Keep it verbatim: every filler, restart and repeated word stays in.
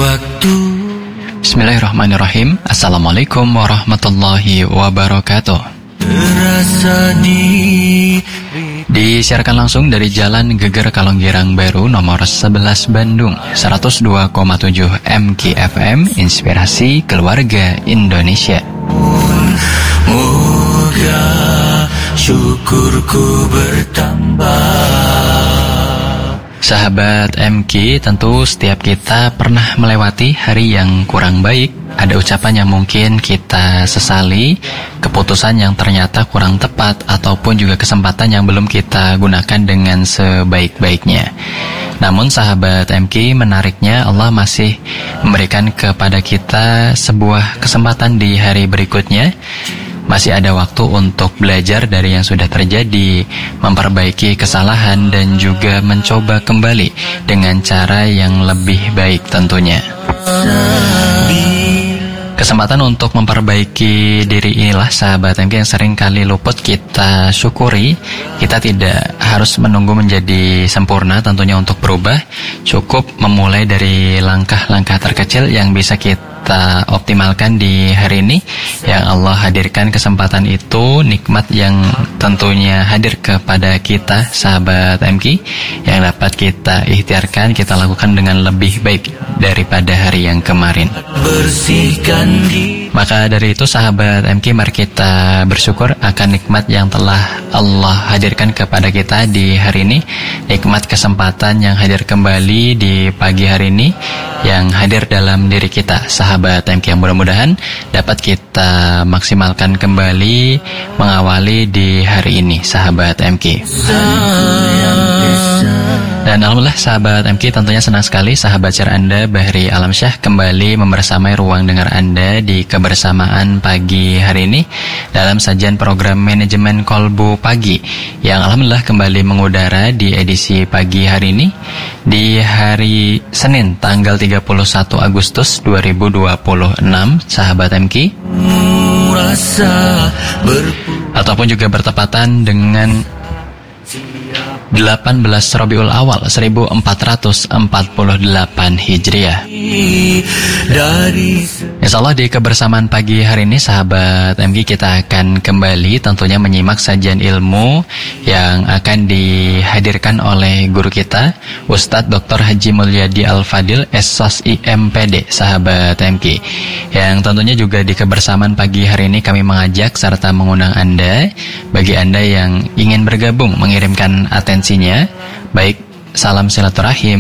Bismillahirrahmanirrahim. Assalamualaikum warahmatullahi wabarakatuh. Disiarkan langsung dari Jalan Geger Kalonggirang Baru nomor sebelas Bandung, seratus dua koma tujuh M K F M, Inspirasi Keluarga Indonesia. Moga syukurku bertambah. Sahabat M K, tentu setiap kita pernah melewati hari yang kurang baik. Ada ucapan yang mungkin kita sesali, keputusan yang ternyata kurang tepat, ataupun juga kesempatan yang belum kita gunakan dengan sebaik-baiknya. Namun sahabat M K, menariknya Allah masih memberikan kepada kita sebuah kesempatan di hari berikutnya. Masih ada waktu untuk belajar dari yang sudah terjadi, memperbaiki kesalahan, dan juga mencoba kembali dengan cara yang lebih baik tentunya. Kesempatan untuk memperbaiki diri inilah sahabat M K yang sering kali luput kita syukuri. Kita tidak harus menunggu menjadi sempurna tentunya untuk berubah. Cukup memulai dari langkah-langkah terkecil yang bisa kita kita optimalkan di hari ini. Yang Allah hadirkan kesempatan itu, nikmat yang tentunya hadir kepada kita sahabat M K, yang dapat kita ikhtiarkan, kita lakukan dengan lebih baik daripada hari yang kemarin. Bersihkan diri. Maka dari itu sahabat M K, mari kita bersyukur akan nikmat yang telah Allah hadirkan kepada kita di hari ini. Nikmat kesempatan yang hadir kembali di pagi hari ini, yang hadir dalam diri kita sahabat M K, yang mudah-mudahan dapat kita maksimalkan kembali mengawali di hari ini sahabat M K. Dan alhamdulillah sahabat M K, tentunya senang sekali sahabat share Anda Bahri Alamsyah kembali membersamai ruang dengar Anda di kebersamaan pagi hari ini dalam sajian program Manajemen Kolbu Pagi yang alhamdulillah kembali mengudara di edisi pagi hari ini di hari Senin tanggal tiga puluh satu Agustus dua ribu dua puluh enam sahabat M K, ataupun juga bertepatan dengan delapan belas Rabiul Awal seribu empat ratus empat puluh delapan Hijriah. Insyaallah di kebersamaan pagi hari ini sahabat M K, kita akan kembali tentunya menyimak sajian ilmu yang akan dihadirkan oleh guru kita Ustadz Doktor Haji Mulyadi Al-Fadil S O S I M P D sahabat M K, yang tentunya juga di kebersamaan pagi hari ini kami mengajak serta mengundang Anda, bagi Anda yang ingin bergabung mengirimkan atensinya, baik salam silaturahim